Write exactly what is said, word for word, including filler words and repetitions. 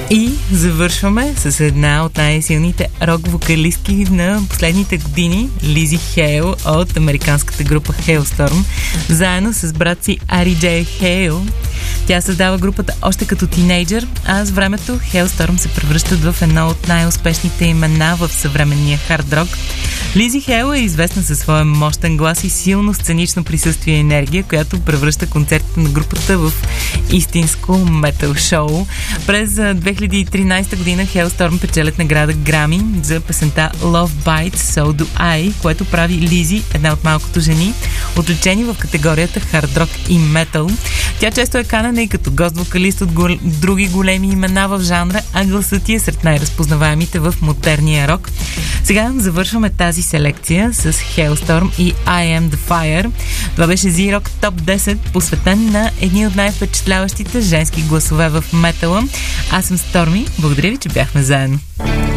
И завършваме с една от най-силните рок-вокалистки на последните години, Лизи Хейл от американската група Halestorm, заедно с брат си Ари Джей Хейл. Тя създава групата още като тинейджър, а с времето Halestorm се превръщат в едно от най-успешните имена в съвременния хард рок. Лизи Хейл е известна със своя мощен глас и силно сценично присъствие и енергия, която превръща концертите на групата в истинско метал шоу. През две хиляди и тринадесета година Halestorm печелят награда Грами за песента Love Bites, So Do I, което прави Лизи една от малкото жени, отличени в категорията хард рок и метал. Тя често е канена и като гост-вокалист от гол... други големи имена в жанра, а гласът ти е сред най-разпознаваемите в модерния рок. Сега завършваме тази селекция с Halestorm и I Am The Fire. Това беше Z-Rock Top десет, посветен на едни от най-впечатляващите женски гласове в метала. Аз съм Stormy. Благодаря ви, че бяхме заедно.